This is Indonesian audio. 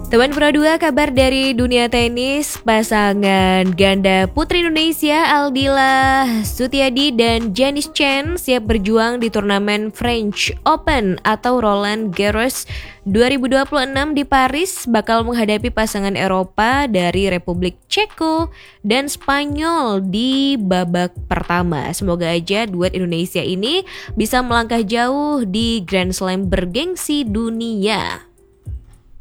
Teman Pro 2, kabar dari dunia tenis. Pasangan ganda putri Indonesia Aldila Sutiadi dan Janice Chen siap berjuang di turnamen French Open atau Roland Garros 2026 di Paris, bakal menghadapi pasangan Eropa dari Republik Ceko dan Spanyol di babak pertama. Semoga aja duet Indonesia ini bisa melangkah jauh di Grand Slam bergengsi dunia.